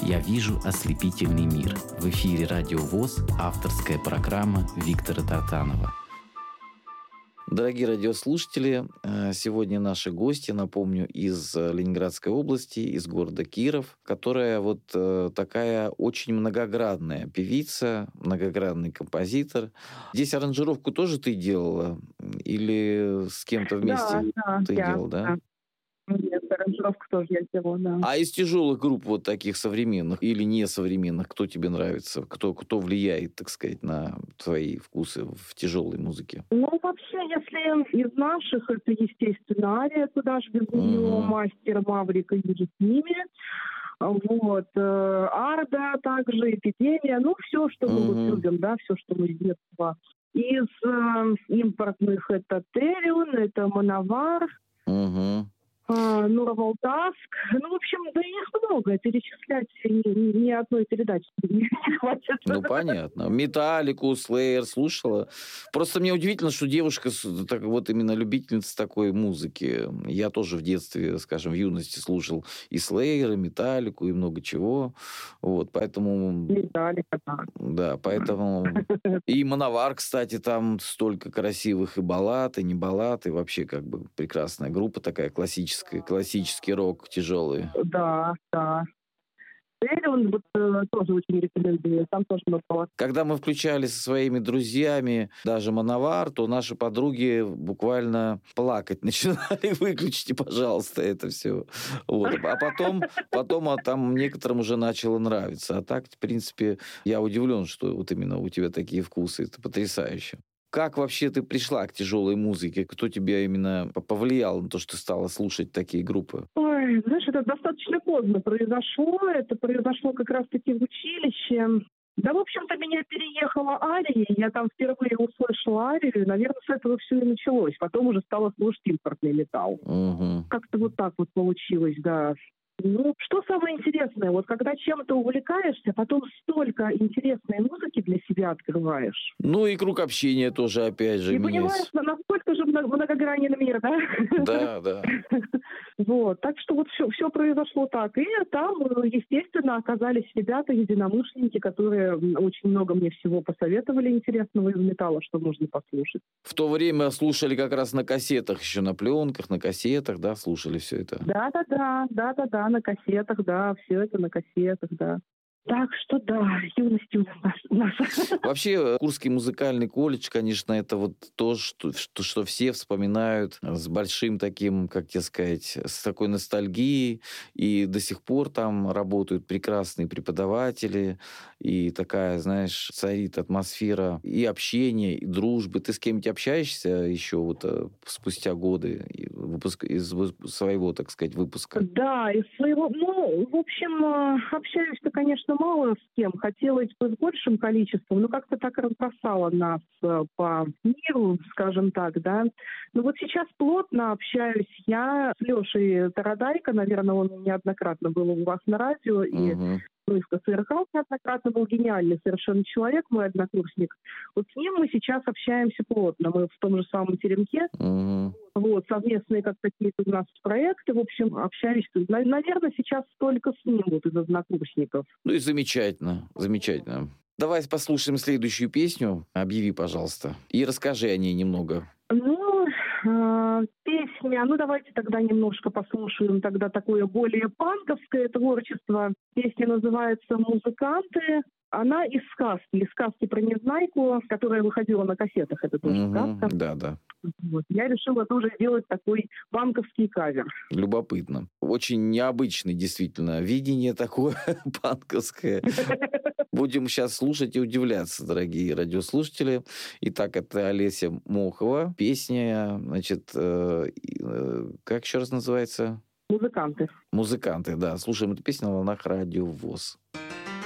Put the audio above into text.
«Я вижу ослепительный мир». В эфире «Радио ВОС» авторская программа Виктора Тартанова. Дорогие радиослушатели, сегодня наши гости, напомню, из Ленинградской области, из города Киров, которая вот такая очень многогранная певица, многогранный композитор. Здесь аранжировку тоже ты делала? Или с кем-то вместе ты делала, да? Нет, аранжировку тоже я делала, да. А из тяжелых групп вот таких современных или несовременных, кто тебе нравится? Кто влияет, так сказать, на твои вкусы в тяжелой музыке? Ну, вообще, если из наших, это, естественно, Ария, куда же без нее, Мастер, Маврик и же с ними. Вот. Арда также, Эпидемия. Ну, все, что мы вот любим, да, все, что мы с детства. Из импортных это Терион, это Мановар. Новолтавск. Ну, в общем, да их много. Перечислять ни одной передачи не хватит. Ну, понятно. Металлику, Слэйр слушала. Просто мне удивительно, что девушка, так, вот именно любительница такой музыки. Я тоже в детстве, скажем, в юности слушал и Слэйр, и Металлику, и много чего. Вот, поэтому... Металлика, да. Да, поэтому... И Мановар, кстати, там столько красивых и баллад, и не баллад, и вообще как бы прекрасная группа такая классическая. Классический рок тяжелый. Да, да. Он вот, тоже очень рекомендую. Там тоже много. Когда мы включали со своими друзьями даже Мановар, то наши подруги буквально плакать начинали. Выключите, пожалуйста, это все. Вот. А потом там некоторым уже начало нравиться. А так, в принципе, я удивлен, что вот именно у тебя такие вкусы. Это потрясающе. Как вообще ты пришла к тяжелой музыке? Кто тебя именно повлиял на то, что ты стала слушать такие группы? Ой, знаешь, это достаточно поздно произошло. Это произошло как раз-таки в училище. Да, в общем-то, меня переехала Ария. Я там впервые услышала Арию. Наверное, с этого все и началось. Потом уже стала слушать импортный металл. Как-то вот так вот получилось, да. Ну, что самое интересное, вот когда чем-то увлекаешься, потом столько интересной музыки для себя открываешь. Ну, и круг общения тоже, опять же, меняется. И понимаешь, насколько же многогранен мир, да? Да, да. Вот, так что вот все произошло так. И там, естественно, оказались ребята, единомышленники, которые очень много мне всего посоветовали интересного из металла, что можно послушать. В то время слушали как раз на кассетах, еще на пленках, на кассетах, да, слушали все это? Да, на кассетах, да, все это на кассетах, да. Так что да, юность у нас. Вообще, Курский музыкальный колледж, конечно, это вот то, что все вспоминают с большим таким, как тебе сказать, с такой ностальгией. И до сих пор там работают прекрасные преподаватели. И такая, знаешь, царит атмосфера и общения, и дружбы. Ты с кем-нибудь общаешься еще вот спустя годы из своего, так сказать, выпуска? Да, из своего... Ну, в общем, общаюсь-то, конечно, мало с кем. Хотелось бы с большим количеством, но как-то так разбросало нас по миру, скажем так, да. Но вот сейчас плотно общаюсь я с Лешей Тарадайко, наверное, он неоднократно был у вас на радио, и из КСРК неоднократно был гениальный совершенно человек, мой однокурсник. Вот с ним мы сейчас общаемся плотно. Мы в том же самом Теремке. Вот, совместные как какие-то у нас проекты, в общем, общаюсь. Наверное, сейчас только с ним вот из однокурсников. Ну и замечательно, замечательно. Давай послушаем следующую песню. Объяви, пожалуйста. И расскажи о ней немного. Ну, песня, давайте тогда немножко послушаем тогда такое более панковское творчество. Песня называется «Музыканты». Она из сказки про Незнайку, которая выходила на кассетах. Это тоже сказка. Да. Вот. Я решила тоже сделать такой панковский кавер. Любопытно. Очень необычное, действительно, видение такое панковское. Будем сейчас слушать и удивляться, дорогие радиослушатели. Итак, это Олеся Мохова. Песня, значит, как еще раз называется? «Музыканты». «Музыканты», да. Слушаем эту песню на волнах Радио ВОС.